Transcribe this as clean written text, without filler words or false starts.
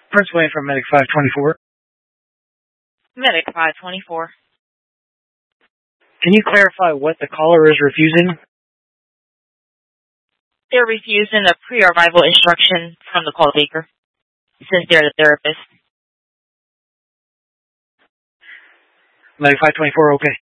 Prince William from Medic 524. Medic 524. Can you clarify what the caller is refusing? They're refusing a pre-arrival instruction from the call taker, since they're the therapist. Medic 524, okay.